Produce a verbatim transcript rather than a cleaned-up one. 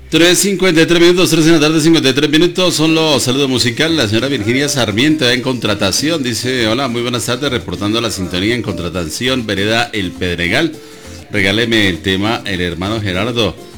tres cincuenta y tres minutos, tres de la tarde, cincuenta y tres minutos, son los saludos musicales. La señora Virginia Sarmiento en Contratación dice: hola, muy buenas tardes, reportando la sintonía en Contratación, Vereda El Pedregal. Regáleme el tema El Hermano Gerardo.